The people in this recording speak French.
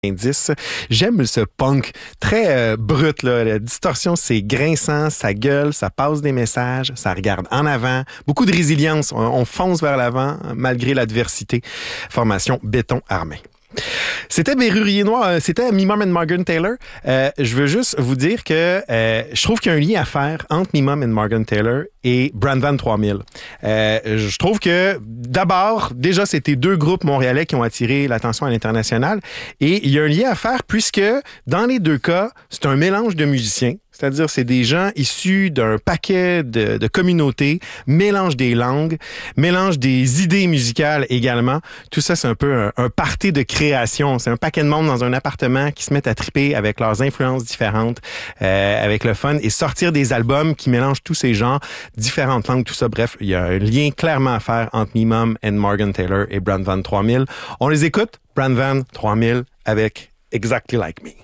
90. J'aime ce punk très brut, là. La distorsion, c'est grinçant, ça gueule, ça passe des messages, ça regarde en avant. Beaucoup de résilience. On fonce vers l'avant malgré l'adversité. Formation béton armé. C'était Bérurier Noir, c'était Me Mom and Morgan Taylor. Je veux juste vous dire que je trouve qu'il y a un lien à faire entre Me Mom and Morgan Taylor et Brandvan 3000. Je trouve que, d'abord, déjà, c'était deux groupes montréalais qui ont attiré l'attention à l'international. Et il y a un lien à faire puisque, dans les deux cas, c'est un mélange de musiciens. C'est-à-dire, c'est des gens issus d'un paquet de communautés, mélange des langues, mélange des idées musicales également. Tout ça, c'est un peu un party de création. C'est un paquet de monde dans un appartement qui se mettent à triper avec leurs influences différentes, avec le fun, et sortir des albums qui mélangent tous ces genres, différentes langues, tout ça. Bref, il y a un lien clairement à faire entre Me Mom and Morgan Taylor et Brandvan 3000. On les écoute, Brandvan 3000 avec Exactly Like Me.